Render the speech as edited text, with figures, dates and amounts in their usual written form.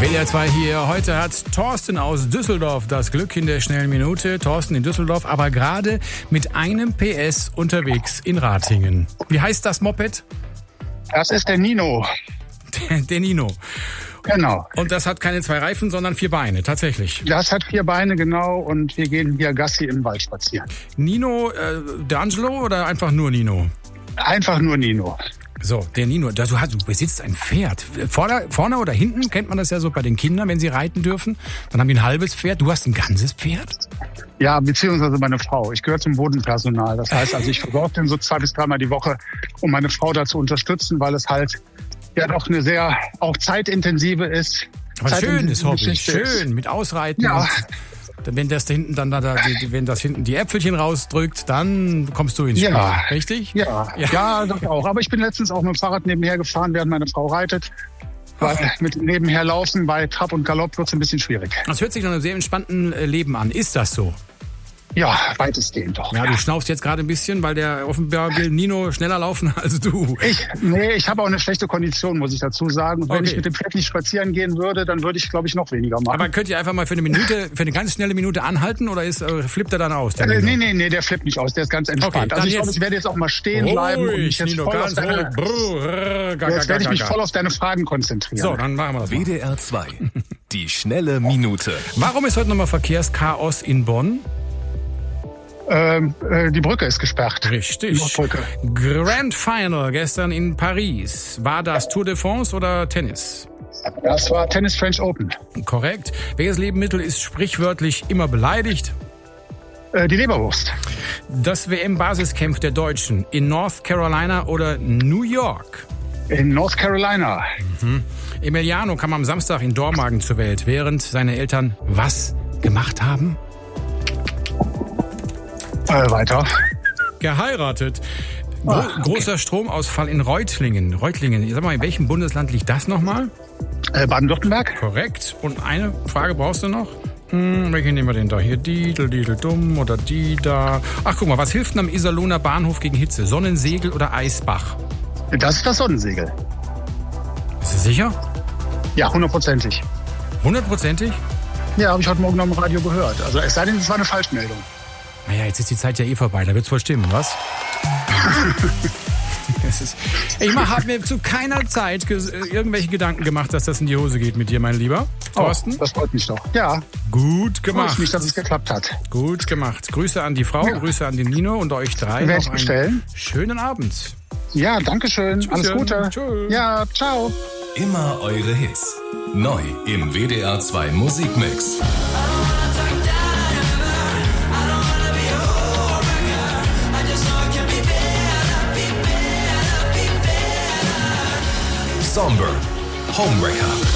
WDR 2 hier. Heute hat Thorsten aus Düsseldorf das Glück in der schnellen Minute. Thorsten in Düsseldorf, aber gerade mit einem PS unterwegs in Ratingen. Wie heißt das Moped? Das ist der Nino. Der Nino. Genau. Und das hat keine 2 Reifen, sondern 4 Beine, tatsächlich. Das hat 4 Beine, genau. Und wir gehen hier Gassi im Wald spazieren. Nino D'Angelo oder einfach nur Nino? Einfach nur Nino. So, der Nino, du besitzt ein Pferd. Vorne oder hinten kennt man das ja so bei den Kindern, wenn sie reiten dürfen. Dann haben die ein halbes Pferd. Du hast ein ganzes Pferd? Ja, beziehungsweise meine Frau. Ich gehöre zum Bodenpersonal. Das heißt, also ich versorge den so 2 bis 3 Mal die Woche, um meine Frau da zu unterstützen, weil es halt ja doch eine sehr auch zeitintensive ist. Aber schönes Hobby, Geschichte schön, mit Ausreiten. Ja. Und wenn das da hinten wenn das hinten die Äpfelchen rausdrückt, dann kommst du ins Spiel, richtig? Ja, doch auch. Aber ich bin letztens auch mit dem Fahrrad nebenher gefahren, während meine Frau reitet. Weil mit nebenher laufen bei Trab und Galopp wird es ein bisschen schwierig. Das hört sich nach einem sehr entspannten Leben an. Ist das so? Ja, weitestgehend doch. Ja, du schnaufst jetzt gerade ein bisschen, weil der offenbar will Nino schneller laufen als du. Ich habe auch eine schlechte Kondition, muss ich dazu sagen. Und wenn ich mit dem Pferd nicht spazieren gehen würde, dann würde ich, glaube ich, noch weniger machen. Aber könnt ihr einfach mal für eine ganz schnelle Minute anhalten oder flippt er dann aus? Nee, der flippt nicht aus, der ist ganz entspannt. Okay, also ich glaube, ich werde jetzt auch mal stehen bleiben und mich jetzt werde ich mich voll auf deine Fragen konzentrieren. So, dann machen wir das mal. WDR 2, die schnelle Minute. Warum ist heute nochmal Verkehrschaos in Bonn? Die Brücke ist gesperrt. Richtig. Grand Final gestern in Paris. War das Tour de France oder Tennis? Das war Tennis French Open. Korrekt. Welches Lebensmittel ist sprichwörtlich immer beleidigt? Die Leberwurst. Das WM-Basiscamp der Deutschen in North Carolina oder New York? In North Carolina. Emiliano kam am Samstag in Dormagen zur Welt, während seine Eltern was gemacht haben? Weiter. Geheiratet. Großer Stromausfall in Reutlingen. Sag mal, in welchem Bundesland liegt das nochmal? Baden-Württemberg. Korrekt. Und eine Frage brauchst du noch? Welche nehmen wir denn da? Hier Didel dumm oder die da. Ach, guck mal, was hilft denn am Iserlohner Bahnhof gegen Hitze? Sonnensegel oder Eisbach? Das ist das Sonnensegel. Bist du sicher? Ja, 100%. 100%? Ja, habe ich heute Morgen noch im Radio gehört. Also es sei denn, es war eine Falschmeldung. Naja, jetzt ist die Zeit ja eh vorbei, da wird's wohl stimmen, was? Ich habe mir zu keiner Zeit irgendwelche Gedanken gemacht, dass das in die Hose geht mit dir, mein Lieber. Thorsten? Das freut mich doch. Ja. Gut gemacht. Freut mich, dass es geklappt hat. Gut gemacht. Grüße an die Frau, Grüße an den Nino und euch 3. Werde ich bestellen. Schönen Abend. Ja, danke schön. Alles Gute. Tschüss. Ja, ciao. Immer eure Hits. Neu im WDR 2 Musikmix. Songbird, Homewrecker.